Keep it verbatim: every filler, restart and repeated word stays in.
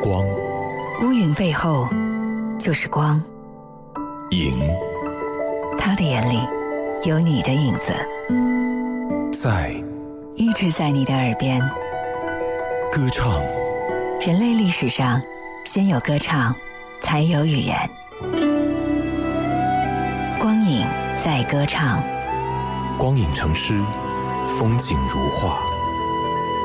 光， 乌云背后就是光。 影， 他的眼里有你的影子， 在一直在你的耳边歌唱。 人类历史上，先有歌唱，才有语言。光影在歌唱， 光影成诗，风景如画。